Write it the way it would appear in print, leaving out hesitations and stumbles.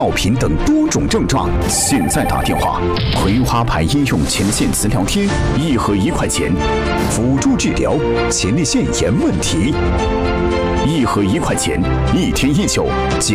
尿频等多种症状，现在打电话，葵花牌医用前列腺磁疗贴1盒1块钱，辅助治疗前列腺炎问题。1盒1块钱，1天1宿，减